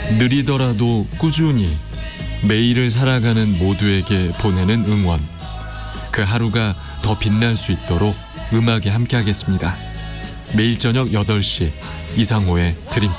느리더라도 꾸준히 매일을 살아가는 모두에게 보내는 응원. 그 하루가 더 빛날 수 있도록 음악에 함께하겠습니다. 매일 저녁 8시 이상호의 드림